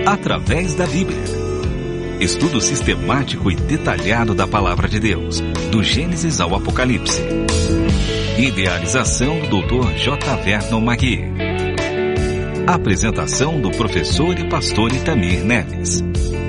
através da Bíblia. Estudo sistemático e detalhado da Palavra de Deus, do Gênesis ao Apocalipse. Idealização do Dr. J. Vernon Magui. Apresentação do professor e pastor Itamir Neves.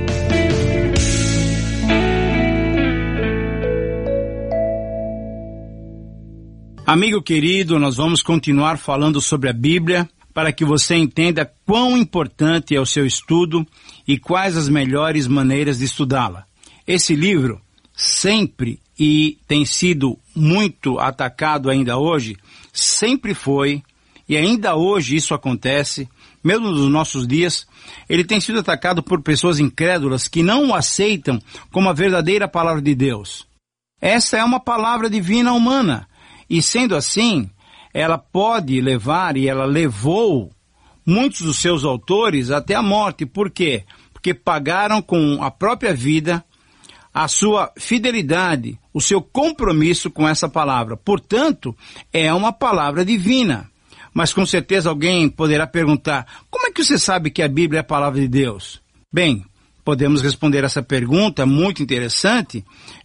Amigo querido, nós vamos continuar falando sobre a Bíblia para que você entenda quão importante é o seu estudo e quais as melhores maneiras de estudá-la. Esse livro sempre, e tem sido muito atacado ainda hoje, sempre foi, e ainda hoje isso acontece, mesmo nos nossos dias, ele tem sido atacado por pessoas incrédulas que não o aceitam como a verdadeira palavra de Deus. Essa é uma palavra divina humana. E sendo assim, ela pode levar, e ela levou, muitos dos seus autores até a morte. Por quê? Porque pagaram com a própria vida a sua fidelidade, o seu compromisso com essa palavra. Portanto, é uma palavra divina. Mas com certeza alguém poderá perguntar, como é que você sabe que a Bíblia é a palavra de Deus? Bem, podemos responder essa pergunta muito interessante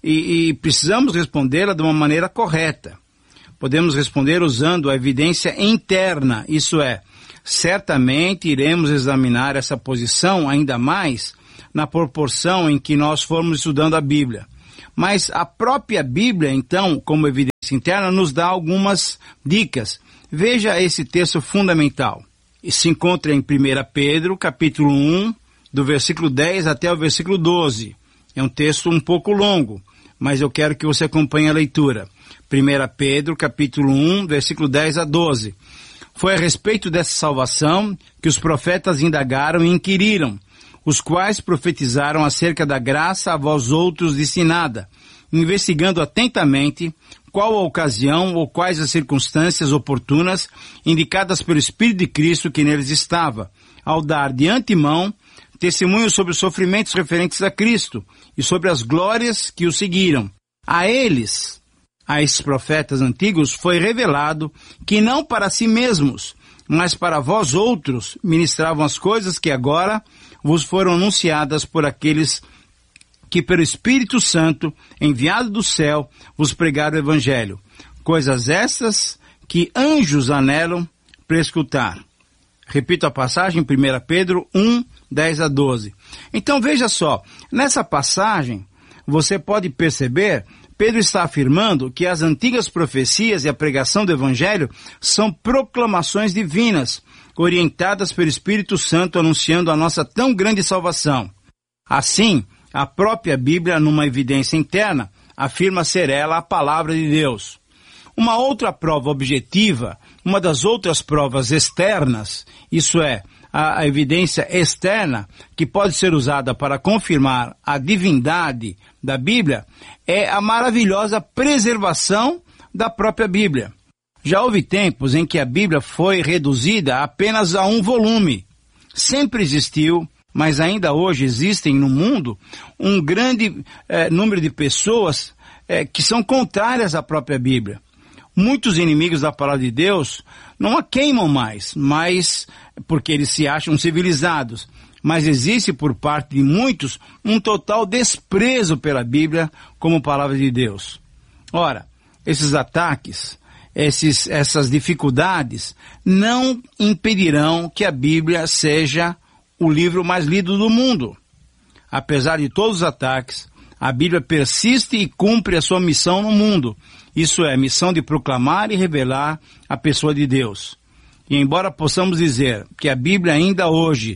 e precisamos respondê-la de uma maneira correta. Podemos responder usando a evidência interna, isso é, certamente iremos examinar essa posição ainda mais na proporção em que nós formos estudando a Bíblia. Mas a própria Bíblia, então, como evidência interna, nos dá algumas dicas. Veja esse texto fundamental. E se encontra em 1 Pedro, capítulo 1, do versículo 10 até o versículo 12. É um texto um pouco longo, mas eu quero que você acompanhe a leitura. 1 Pedro, capítulo 1, versículo 10 a 12. Foi a respeito dessa salvação que os profetas indagaram e inquiriram, os quais profetizaram acerca da graça a vós outros destinada, investigando atentamente qual a ocasião ou quais as circunstâncias oportunas indicadas pelo Espírito de Cristo que neles estava, ao dar de antemão testemunho sobre os sofrimentos referentes a Cristo e sobre as glórias que o seguiram. A esses profetas antigos foi revelado que não para si mesmos, mas para vós outros ministravam as coisas que agora vos foram anunciadas por aqueles que pelo Espírito Santo, enviado do céu, vos pregaram o Evangelho. Coisas essas que anjos anelam para escutar. Repito a passagem, 1 Pedro 1, 10 a 12. Então veja só, nessa passagem você pode perceber, Pedro está afirmando que as antigas profecias e a pregação do Evangelho são proclamações divinas, orientadas pelo Espírito Santo, anunciando a nossa tão grande salvação. Assim, a própria Bíblia, numa evidência interna, afirma ser ela a palavra de Deus. Uma outra prova objetiva, uma das outras provas externas, isso é, a evidência externa, que pode ser usada para confirmar a divindade da Bíblia, é a maravilhosa preservação da própria Bíblia. Já houve tempos em que a Bíblia foi reduzida apenas a um volume. Sempre existiu, mas ainda hoje existem no mundo um grande número de pessoas que são contrárias à própria Bíblia. Muitos inimigos da palavra de Deus não a queimam mais, mas porque eles se acham civilizados. Mas existe por parte de muitos um total desprezo pela Bíblia como palavra de Deus. Ora, esses ataques, essas dificuldades não impedirão que a Bíblia seja o livro mais lido do mundo. Apesar de todos os ataques, a Bíblia persiste e cumpre a sua missão no mundo. Isso é, a missão de proclamar e revelar a pessoa de Deus. E embora possamos dizer que a Bíblia ainda hoje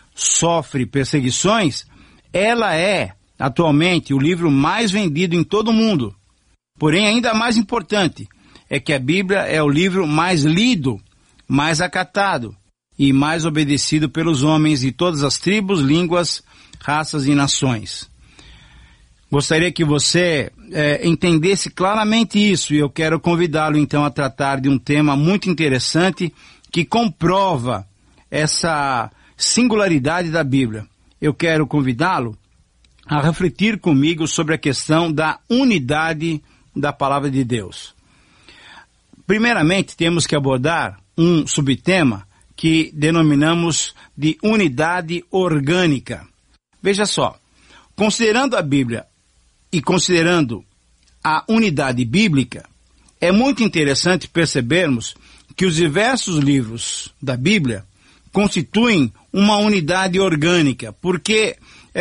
sofre perseguições, ela é, atualmente, o livro mais vendido em todo o mundo. Porém, ainda mais importante, é que a Bíblia é o livro mais lido, mais acatado e mais obedecido pelos homens de todas as tribos, línguas, raças e nações. Gostaria que você entendesse claramente isso, e eu quero convidá-lo então a tratar de um tema muito interessante que comprova essa singularidade da Bíblia. Eu quero convidá-lo a refletir comigo sobre a questão da unidade da palavra de Deus. Primeiramente, temos que abordar um subtema que denominamos de unidade orgânica. Veja só, considerando a Bíblia e considerando a unidade bíblica, é muito interessante percebermos que os diversos livros da Bíblia constituem uma unidade orgânica, porque,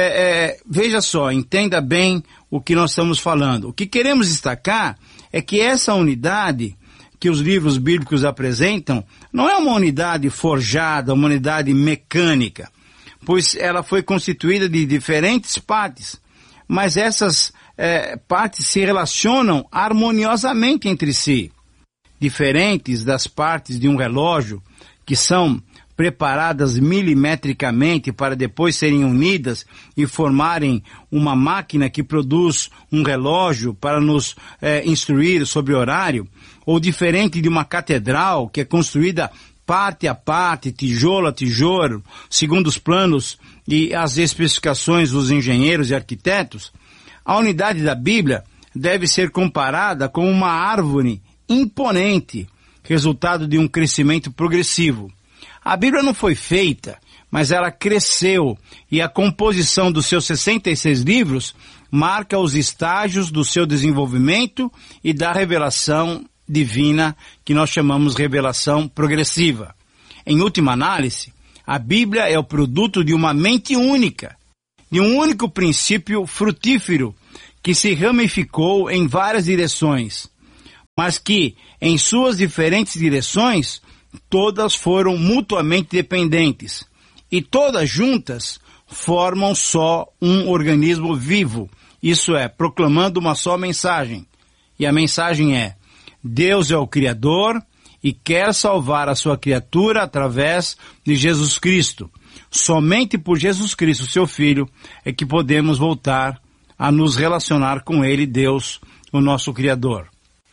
veja só, entenda bem o que nós estamos falando. O que queremos destacar é que essa unidade que os livros bíblicos apresentam não é uma unidade forjada, uma unidade mecânica, pois ela foi constituída de diferentes partes, mas essas partes se relacionam harmoniosamente entre si, diferentes das partes de um relógio que são preparadas milimetricamente para depois serem unidas e formarem uma máquina que produz um relógio para nos instruir sobre horário, ou diferente de uma catedral que é construída parte a parte, tijolo a tijolo, segundo os planos e as especificações dos engenheiros e arquitetos. A unidade da Bíblia deve ser comparada com uma árvore imponente, resultado de um crescimento progressivo. A Bíblia não foi feita, mas ela cresceu, e a composição dos seus 66 livros marca os estágios do seu desenvolvimento e da revelação divina, que nós chamamos revelação progressiva. Em última análise, a Bíblia é o produto de uma mente única, de um único princípio frutífero que se ramificou em várias direções, mas que, em suas diferentes direções, todas foram mutuamente dependentes, e todas juntas formam só um organismo vivo, isso é, proclamando uma só mensagem. E a mensagem é: Deus é o Criador e quer salvar a sua criatura através de Jesus Cristo. Somente por Jesus Cristo, seu Filho, é que podemos voltar a nos relacionar com Ele, Deus, o nosso Criador.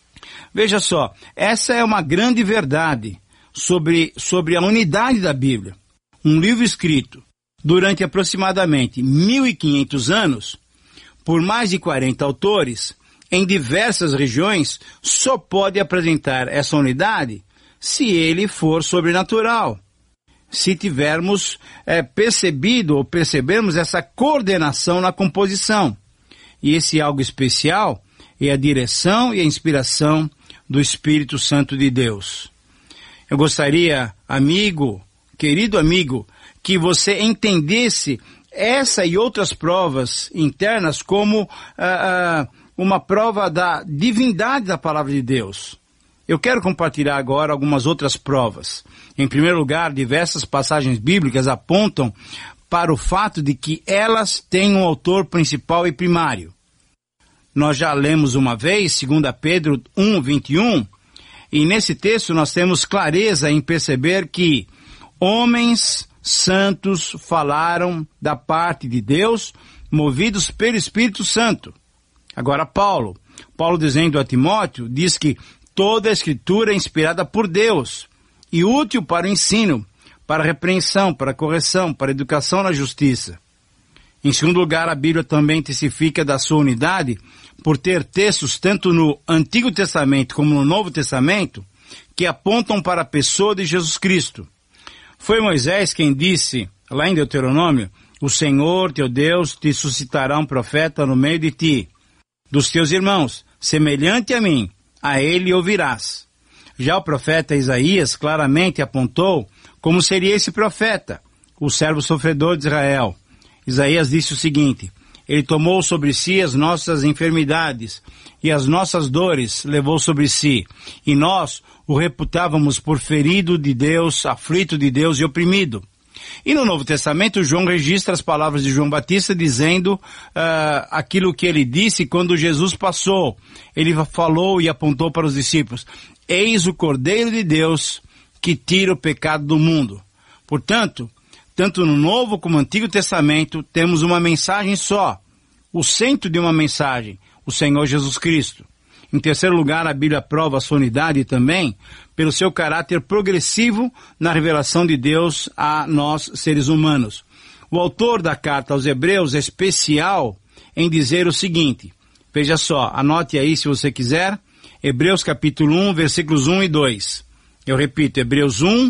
Veja só, essa é uma grande verdade sobre a unidade da Bíblia. Um livro escrito durante aproximadamente 1500 anos, por mais de 40 autores, em diversas regiões, só pode apresentar essa unidade se ele for sobrenatural. Se tivermos percebido ou percebermos essa coordenação na composição. E esse algo especial é a direção e a inspiração do Espírito Santo de Deus. Eu gostaria, querido amigo, que você entendesse essa e outras provas internas como uma prova da divindade da palavra de Deus. Eu quero compartilhar agora algumas outras provas. Em primeiro lugar, diversas passagens bíblicas apontam para o fato de que elas têm um autor principal e primário. Nós já lemos uma vez, 2 Pedro 1:21, e nesse texto nós temos clareza em perceber que homens santos falaram da parte de Deus, movidos pelo Espírito Santo. Agora Paulo dizendo a Timóteo, diz que toda a Escritura é inspirada por Deus e útil para o ensino, para a repreensão, para a correção, para a educação na justiça. Em segundo lugar, a Bíblia também testifica da sua unidade por ter textos tanto no Antigo Testamento como no Novo Testamento que apontam para a pessoa de Jesus Cristo. Foi Moisés quem disse, lá em Deuteronômio, o Senhor, teu Deus, te suscitará um profeta no meio de ti, dos teus irmãos, semelhante a mim, a ele ouvirás. Já o profeta Isaías claramente apontou como seria esse profeta, o servo sofredor de Israel. Isaías disse o seguinte: ele tomou sobre si as nossas enfermidades e as nossas dores levou sobre si, e nós o reputávamos por ferido de Deus, aflito de Deus e oprimido. E no Novo Testamento, João registra as palavras de João Batista dizendo aquilo que ele disse quando Jesus passou. Ele falou e apontou para os discípulos: eis o Cordeiro de Deus que tira o pecado do mundo. Portanto, tanto no Novo como no Antigo Testamento, temos uma mensagem só, o centro de uma mensagem, o Senhor Jesus Cristo. Em terceiro lugar, a Bíblia prova a sua unidade também pelo seu caráter progressivo na revelação de Deus a nós, seres humanos. O autor da carta aos Hebreus é especial em dizer o seguinte, veja só, anote aí se você quiser, Hebreus capítulo 1, versículos 1 e 2. Eu repito, Hebreus 1,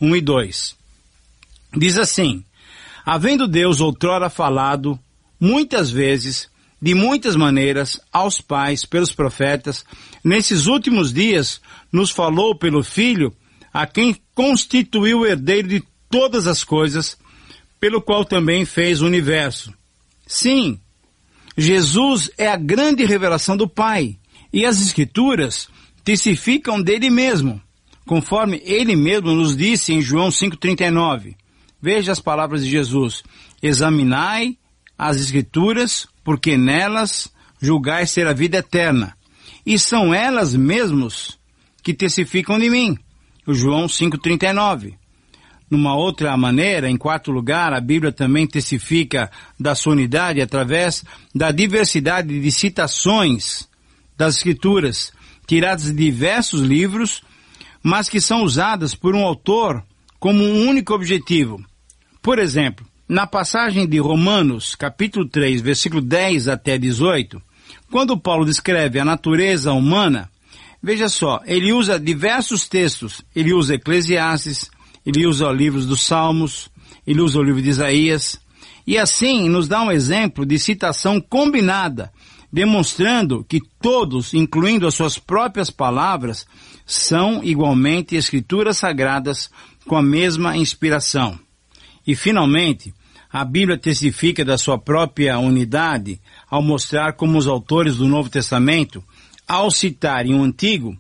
1 e 2. Diz assim: havendo Deus outrora falado, muitas vezes, de muitas maneiras, aos pais, pelos profetas, nesses últimos dias, nos falou pelo Filho, a quem constituiu o herdeiro de todas as coisas, pelo qual também fez o universo. Sim, Jesus é a grande revelação do Pai, e as Escrituras testificam dele mesmo, conforme ele mesmo nos disse em João 5,39. Veja as palavras de Jesus: examinai as Escrituras, porque nelas julgais ter a vida eterna, e são elas mesmas que testificam de mim. O João 5,39. Numa outra maneira, em quarto lugar, a Bíblia também testifica da sua unidade através da diversidade de citações das Escrituras, tiradas de diversos livros, mas que são usadas por um autor como um único objetivo. Por exemplo, na passagem de Romanos, capítulo 3, versículo 10 até 18, quando Paulo descreve a natureza humana, veja só, ele usa diversos textos. Ele usa Eclesiastes, ele usa os livros dos Salmos, ele usa o livro de Isaías, e assim nos dá um exemplo de citação combinada, demonstrando que todos, incluindo as suas próprias palavras, são igualmente escrituras sagradas com a mesma inspiração. E finalmente, a Bíblia testifica da sua própria unidade ao mostrar como os autores do Novo Testamento, ao citarem o Antigo,